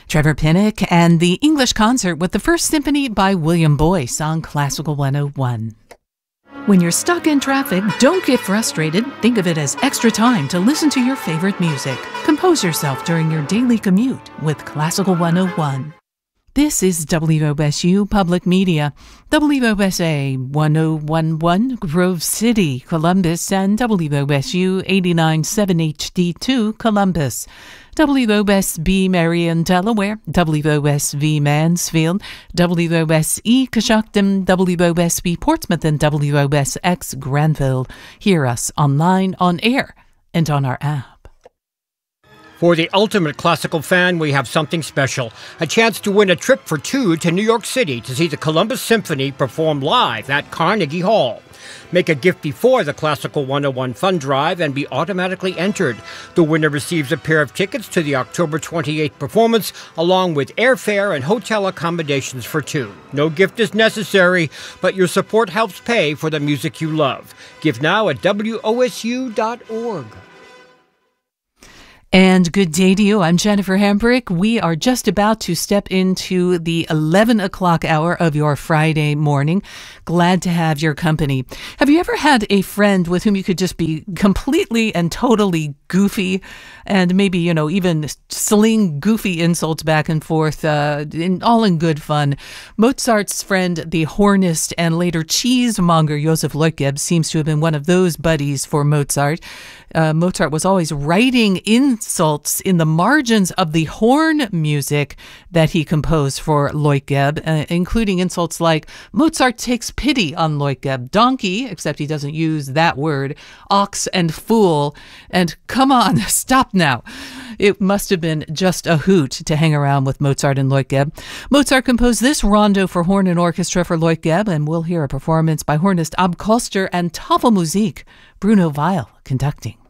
Trevor Pinnock and the English Concert with the First Symphony by William Boyce on Classical 101. When you're stuck in traffic, don't get frustrated. Think of it as extra time to listen to your favorite music. Compose yourself during your daily commute with Classical 101. This is WOSU Public Media, WOSA 1011 Grove City, Columbus, and WOSU 89.7 HD2 Columbus, WOSB Marion, Delaware, WOSV Mansfield, WOSE Coshocton, WOSB Portsmouth, and WOSX Granville. Hear us online, on air, and on our app. For the ultimate classical fan, we have something special. A chance to win a trip for two to New York City to see the Columbus Symphony perform live at Carnegie Hall. Make a gift before the Classical 101 Fund Drive and be automatically entered. The winner receives a pair of tickets to the October 28th performance, along with airfare and hotel accommodations for two. No gift is necessary, but your support helps pay for the music you love. Give now at WOSU.org. And good day to you. I'm Jennifer Hambrick. We are just about to step into the 11 o'clock hour of your Friday morning. Glad to have your company. Have you ever had a friend with whom you could just be completely and totally goofy and maybe, even sling goofy insults back and forth, all in good fun? Mozart's friend, the hornist and later cheesemonger Joseph Leutgeb, seems to have been one of those buddies for Mozart. Mozart was always writing insults in the margins of the horn music that he composed for Leutgeb, including insults like Mozart takes pity on Leutgeb, donkey, except he doesn't use that word, ox and fool, and come on, stop now. It must have been just a hoot to hang around with Mozart and Leutgeb. Mozart composed this rondo for horn and orchestra for Leutgeb, and we'll hear a performance by hornist Ab Koster and Tafelmusik, Bruno Weil conducting.